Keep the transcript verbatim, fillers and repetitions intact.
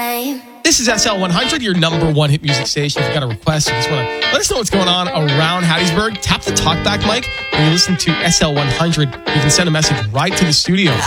same. This is S L one hundred, your number one hit music station. If you've got a request, you just want to let us know what's going on around Hattiesburg, tap the talkback mic when you listen to S L one hundred. You can send a message right to the studio.